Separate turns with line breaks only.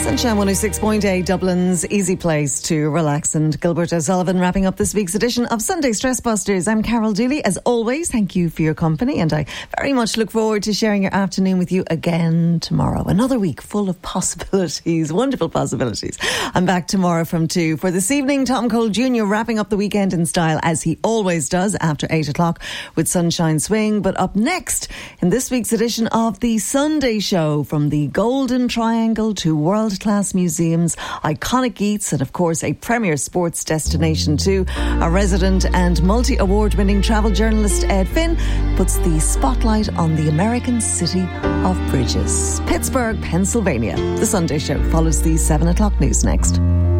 Sunshine 106.8, Dublin's easy place to relax. And Gilbert O'Sullivan wrapping up this week's edition of Sunday Stress Busters. I'm Carol Dooley. As always, thank you for your company, and I very much look forward to sharing your afternoon with you again tomorrow. Another week full of possibilities, wonderful possibilities. I'm back tomorrow from 2. For this evening, Tom Cole Jr. wrapping up the weekend in style, as he always does, after 8 o'clock with Sunshine Swing. But up next, in this week's edition of The Sunday Show, from the Golden Triangle to world-class museums, iconic eats, and of course a premier sports destination too, our resident and multi-award-winning travel journalist Ed Finn puts the spotlight on the American city of bridges, Pittsburgh, Pennsylvania. The Sunday Show follows the 7 o'clock news next.